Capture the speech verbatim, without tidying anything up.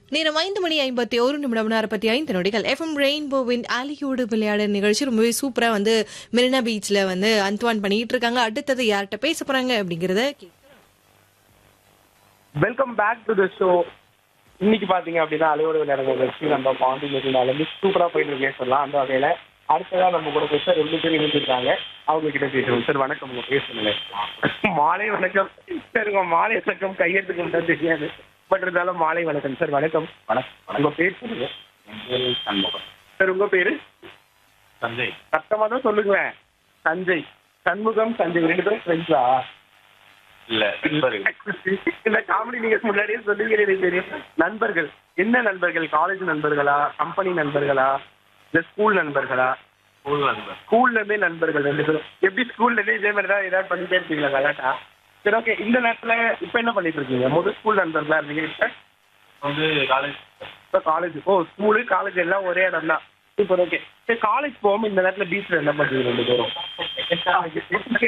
நேரம் ஐந்து மணி ஐம்பத்தி ஒரு நிமிடம் நாற்பத்தி ஐந்து நொடிகள் எஃப்எம் ரெயின்போவின் ஆலியோடு விளையாட நிகழ்ச்சி ரொம்பவே சூப்பரா வந்து மெரினா பீச்ல வந்து அந்த்வான் பண்ணிட்டு இருக்காங்க. அடுத்தது யார்கிட்ட பேச போறாங்க அப்படிங்கறத welcome back to the show. இன்னைக்கு பாத்தீங்க அப்படின்னா அலையோடு விளையாட நிகழ்ச்சி நம்ம பாண்டி மெரினால இருந்து சூப்பரா போயிட்டு பேசலாம். அந்த வகையில அடுத்ததா நம்ம கூட பேச ரெண்டு பேர் இருந்துருக்காங்க. அவங்க கிட்ட பேசுவோம். சார் வணக்கம், உங்க பேசுங்க. மாலை வணக்கம் சார். உங்க மாலை வணக்கம் கையெழுத்துக்கு மட்டும் தெரியாது, பட் இருந்தாலும் மாலை வணக்கம் சார். வணக்கம். வணக்கம். உங்க பேர் சொல்லுங்க. சண்முகம் சார். உங்க பேரு? சஞ்சய். சத்தமா தான் சொல்லுங்களேன். சஞ்சய். சண்முகம், சஞ்சய் ரெண்டு பேரும் ஃப்ரெண்ட்ஸா? இல்ல, இந்த காமெடி நீங்க முன்னாடியே சொல்லுவீங்க, எனக்கு தெரியும். நண்பர்கள் என்ன நண்பர்கள்? காலேஜ் நண்பர்களா, கம்பெனி நண்பர்களா, இல்ல ஸ்கூல் நண்பர்களா? ஸ்கூல் நண்பர். ஸ்கூல்ல இருந்தே நண்பர்கள் ரெண்டு பேரும். எப்படி ஸ்கூல்ல இருந்தே இதே மாதிரி தான் ஏதாவது பண்ணிட்டே இருக்கீங்களா கலாட்டா? சரி, ஓகே. இந்த நேரத்துல இப்ப என்ன பண்ணிட்டு இருக்கீங்க? முதல் ஸ்கூல் நண்பர்களா இருந்தீங்க, இப்ப வந்து காலேஜ். இப்ப காலேஜ். ஓ, ஸ்கூலு காலேஜ் எல்லாம் ஒரே இடம் தான். Super, okay. சரி, காலேஜ் போகாம இந்த நேரத்துல பீச்ல என்ன பண்றீங்க ரெண்டு பேரும்?